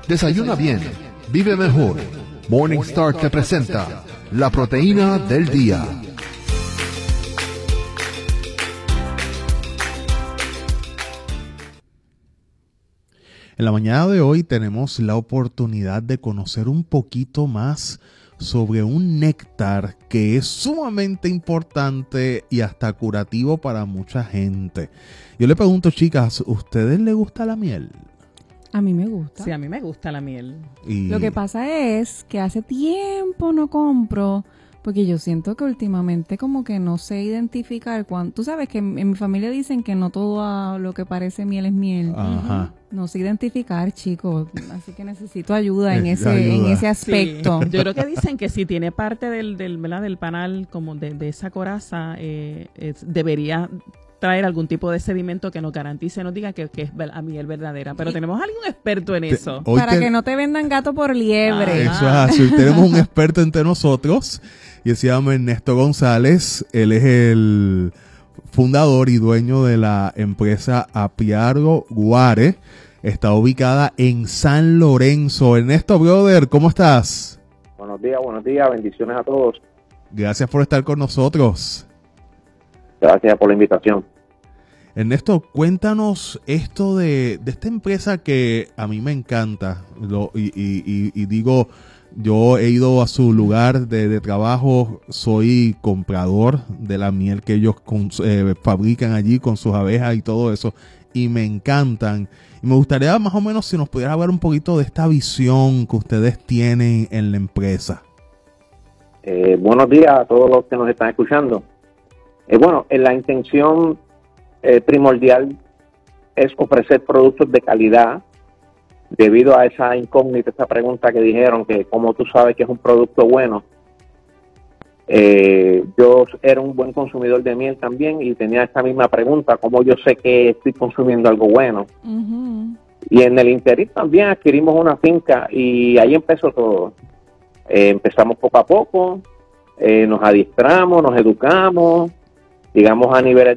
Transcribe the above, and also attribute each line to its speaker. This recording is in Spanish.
Speaker 1: Desayuna bien, vive mejor. Morningstar te presenta la proteína del día.
Speaker 2: En la mañana de hoy tenemos la oportunidad de conocer un poquito más sobre un néctar que es sumamente importante y hasta curativo para mucha gente. Yo le pregunto, chicas, ¿ustedes les gusta la miel?
Speaker 3: A mí me gusta.
Speaker 4: Sí, a mí me gusta la miel.
Speaker 3: Lo que pasa es que hace tiempo no compro, porque yo siento que últimamente como que no sé identificar cuando... Tú sabes que en mi familia dicen que no todo lo que parece miel es miel.
Speaker 2: Ajá.
Speaker 3: No sé identificar, chicos, así que necesito ayuda en ese aspecto.
Speaker 4: Sí. Yo creo que dicen que si tiene parte del panal como de esa coraza, debería traer algún tipo de sedimento que nos garantice, nos diga que es la miel verdadera. Pero tenemos a alguien experto en eso.
Speaker 3: Para que no te vendan gato por liebre.
Speaker 2: Eso es así. Hoy tenemos un experto entre nosotros y se llama Ernesto González. Él es el fundador y dueño de la empresa Apiargo Guare. Está ubicada en San Lorenzo. Ernesto, brother, ¿cómo estás?
Speaker 5: Buenos días, bendiciones a todos.
Speaker 2: Gracias por estar con nosotros.
Speaker 5: Gracias por la invitación.
Speaker 2: Ernesto, cuéntanos esto de esta empresa que a mí me encanta. Y digo, yo he ido a su lugar de trabajo, soy comprador de la miel que ellos fabrican allí con sus abejas y todo eso, y me encantan. Y me gustaría más o menos si nos pudiera hablar un poquito de esta visión que ustedes tienen en la empresa.
Speaker 5: Buenos días a todos los que nos están escuchando. La intención primordial es ofrecer productos de calidad debido a esa incógnita, esa pregunta que dijeron, que cómo tú sabes que es un producto bueno. Yo era un buen consumidor de miel también y tenía esta misma pregunta, ¿cómo yo sé que estoy consumiendo algo bueno?
Speaker 3: Uh-huh.
Speaker 5: Y en el interín también adquirimos una finca y ahí empezó todo. Empezamos poco a poco, nos adiestramos, nos educamos, digamos a nivel